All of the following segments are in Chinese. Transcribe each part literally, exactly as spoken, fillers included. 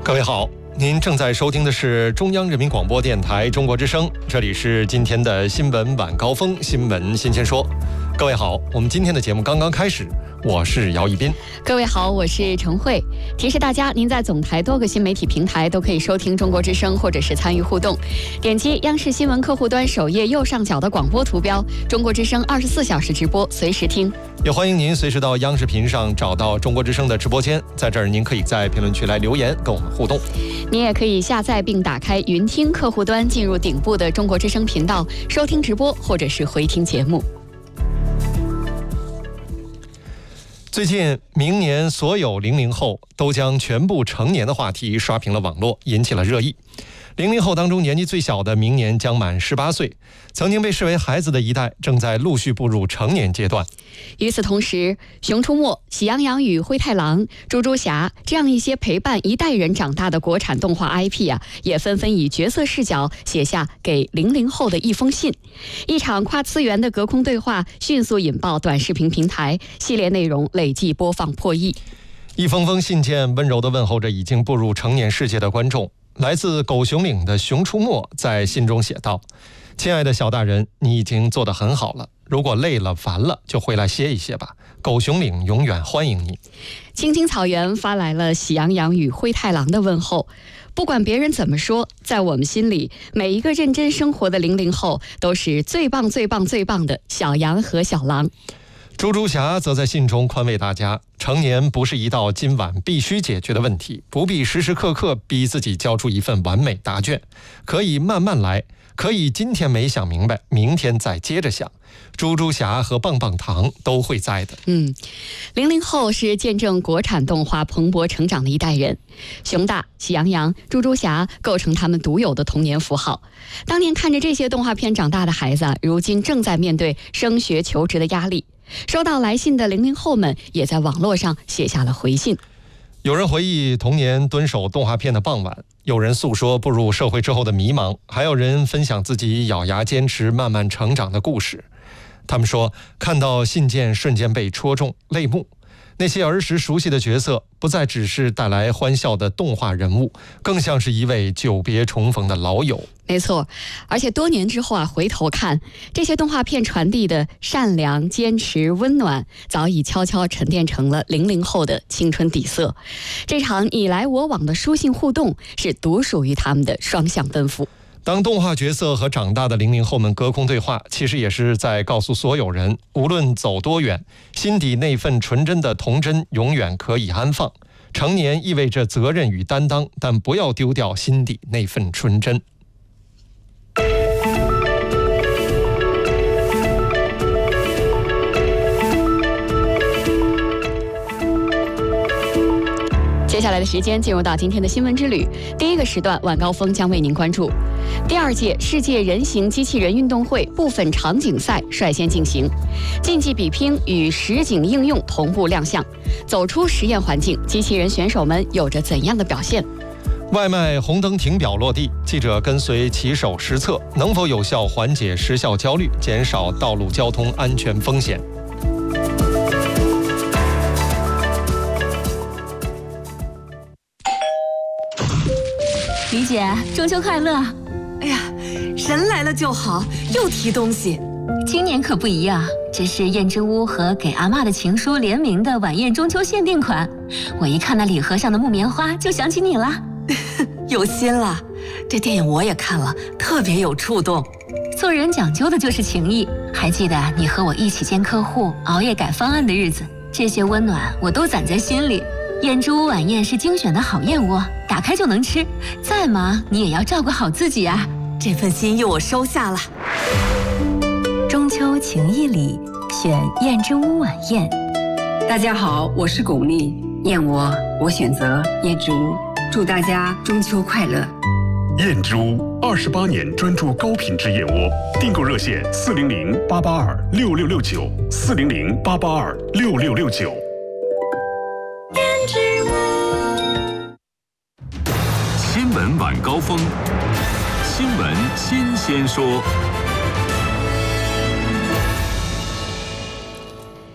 各位好，您正在收听的是中央人民广播电台中国之声，这里是今天的新闻晚高峰，新闻新鲜说。各位好，我们今天的节目刚刚开始，我是姚一斌。 各位好，我是陈慧。提示大家，您在总台多个新媒体平台都可以收听中国之声，或者是参与互动。点击央视新闻客户端首页右上角的广播图标，中国之声二十四小时直播，随时听。 也欢迎您随时到央视频上找到中国之声的直播间，在这儿您可以在评论区来留言跟我们互动。 您也可以下载并打开云听客户端，进入顶部的中国之声频道，收听直播或者是回听节目。 最近，明年所有零零后都将全部成年的话题刷屏了网络，引起了热议。零零后当中年纪最小的明年将满十八岁，曾经被视为孩子的一代正在陆续步入成年阶段。 与此同时，《熊出没》《喜羊羊与灰太狼》《猪猪侠》这样一些陪伴一代人长大的国产动画 I P 啊，也纷纷以角色视角写下给零零后的一封信。一场跨次元的隔空对话迅速引爆短视频平台，系列内容累计播放破亿。 一封封信件温柔地问候着已经步入成年世界的观众。来自狗熊岭的熊出没在信中写道：亲爱的小大人，你已经做得很好了，如果累了烦了就回来歇一歇吧，狗熊岭永远欢迎你。 青青草原发来了喜羊羊与灰太狼的问候。不管别人怎么说，在我们心里，每一个认真生活的零零后都是最棒最棒最棒的小羊和小狼。 猪猪侠则在信中宽慰大家，成年不是一道今晚必须解决的问题，不必时时刻刻逼自己交出一份完美答卷，可以慢慢来，可以今天没想明白，明天再接着想。猪猪侠和棒棒糖都会在的。 嗯，零零后是见证国产动画蓬勃成长的一代人，熊大、喜羊羊、猪猪侠构成他们独有的童年符号。当年看着这些动画片长大的孩子啊，如今正在面对升学求职的压力。收到来信的零零后们也在网络上写下了回信。 有人回忆童年蹲守动画片的傍晚，有人诉说步入社会之后的迷茫，还有人分享自己咬牙坚持慢慢成长的故事。他们说，看到信件瞬间被戳中泪目，那些儿时熟悉的角色不再只是带来欢笑的动画人物，更像是一位久别重逢的老友。 没错，而且多年之后啊，回头看这些动画片传递的善良、坚持、温暖，早已悄悄沉淀成了零零后的青春底色。这场你来我往的书信互动，是独属于他们的双向奔赴。 当动画角色和长大的零零后们隔空对话，其实也是在告诉所有人，无论走多远，心底那份纯真的童真永远可以安放。成年意味着责任与担当，但不要丢掉心底那份纯真。 接下来的时间进入到今天的新闻之旅，第一个时段晚高峰将为您关注第二届世界人形机器人运动会部分场景赛率先进行，竞技比拼与实景应用同步亮相。走出实验环境，机器人选手们有着怎样的表现？ 外卖红灯停表落地，记者跟随骑手实测，能否有效缓解时效焦虑，减少道路交通安全风险？ 李姐，中秋快乐！ 哎呀，人来了就好，又提东西。 今年可不一样，这是燕之屋和给阿嬷的情书联名的晚宴中秋限定款。我一看那礼盒上的木棉花，就想起你了。 有心了，这电影我也看了，特别有触动。 做人讲究的就是情谊。还记得你和我一起见客户、熬夜改方案的日子，这些温暖我都攒在心里。燕之屋晚宴是精选的好燕窝，打开就能吃。再忙你也要照顾好自己啊！ 这份心意我收下了。 中秋情谊里，选燕之屋晚宴。 大家好，我是巩俐，燕窝我选择燕之屋，祝大家中秋快乐。 燕之屋二十八年专注高品质燕窝，订购热线四零零八八二六六六九四零零八八二六六六九。 新闻晚高峰，新闻新鲜说。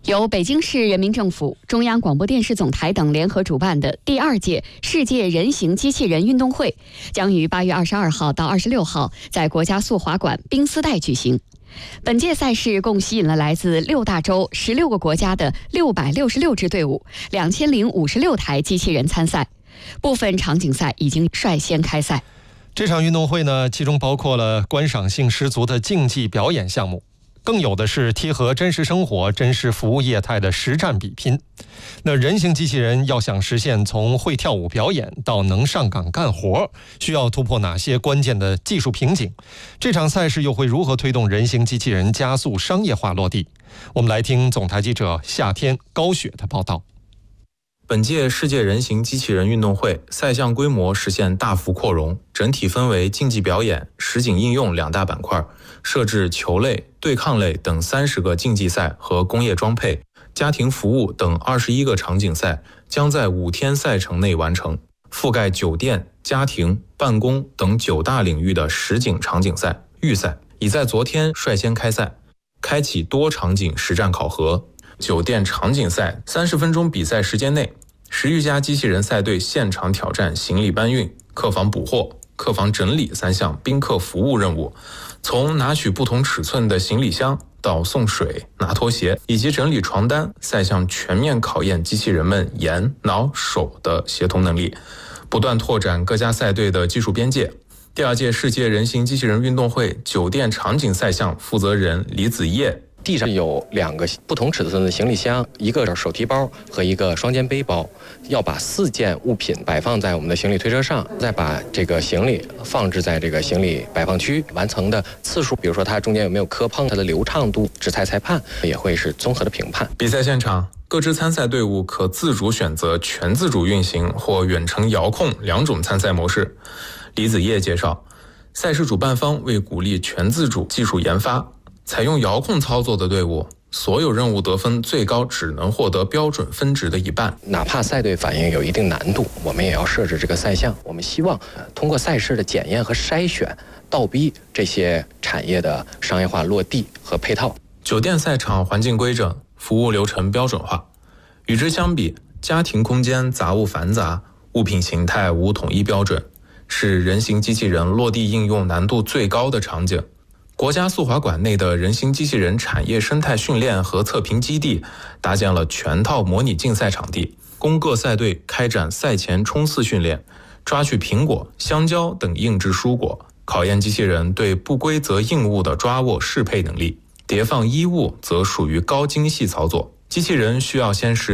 由北京市人民政府、中央广播电视总台等联合主办的第二届世界人形机器人运动会，将于八月二十二号到二十六号在国家速滑馆冰丝带举行。本届赛事共吸引了来自六大洲十六个国家的六百六十六支队伍，两千零五十六台机器人参赛。部分场景赛已经率先开赛。 这场运动会呢，其中包括了观赏性十足的竞技表演项目，更有的是贴合真实生活、真实服务业态的实战比拼。那人形机器人要想实现从会跳舞表演到能上岗干活，需要突破哪些关键的技术瓶颈？这场赛事又会如何推动人形机器人加速商业化落地？我们来听总台记者夏天高雪的报道。 本届世界人形机器人运动会赛项规模实现大幅扩容，整体分为竞技表演、实景应用两大板块，设置球类、对抗类等三十个竞技赛和工业装配、家庭服务等二十一个场景赛，将在五天赛程内完成，覆盖酒店、家庭、办公等九大领域的实景场景赛、预赛已在昨天率先开赛，开启多场景实战考核。酒店场景赛三十分钟比赛时间内，十余家机器人赛队现场挑战行李搬运、客房补货、客房整理三项宾客服务任务，从拿取不同尺寸的行李箱到送水、拿拖鞋以及整理床单，赛项全面考验机器人们眼、脑、手的协同能力，不断拓展各家赛队的技术边界。第二届世界人形机器人运动会酒店场景赛项负责人李子叶， 地上有两个不同尺寸的行李箱，一个手提包和一个双肩背包，要把四件物品摆放在我们的行李推车上，再把这个行李放置在这个行李摆放区，完成的次数，比如说它中间有没有磕碰，它的流畅度，制裁裁判也会是综合的评判。 比赛现场，各支参赛队伍可自主选择全自主运行或远程遥控两种参赛模式。李子叶介绍，赛事主办方为鼓励全自主技术研发，采用遥控操作的队伍，所有任务得分最高只能获得标准分值的一半。 哪怕赛队反应有一定难度，我们也要设置这个赛项。我们希望通过赛事的检验和筛选，倒逼这些产业的商业化落地和配套。 酒店赛场环境规整，服务流程标准化。与之相比，家庭空间杂物繁杂，物品形态无统一标准，是人形机器人落地应用难度最高的场景。国家速滑馆内的人形机器人产业生态训练和测评基地搭建了全套模拟竞赛场地，供各赛队开展赛前冲刺训练，抓取苹果、香蕉等硬质蔬果，考验机器人对不规则硬物的抓握适配能力。叠放衣物则属于高精细操作，机器人需要先识